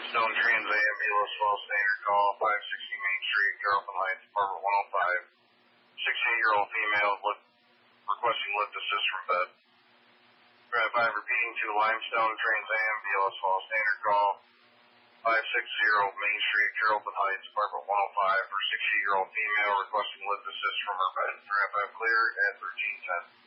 Limestone Trans Am, Belos Falls Standard Call, 560 Main Street, Carrollton Heights, Apartment 105. 68-year-old female requesting lift assist from bed. Grab 5 repeating to Limestone Trans Am, Belos Falls Standard Call, 560 Main Street, Carrollton Heights, Apartment 105 for 68-year-old female requesting lift assist from her bed. Grab 5 clear at 1310.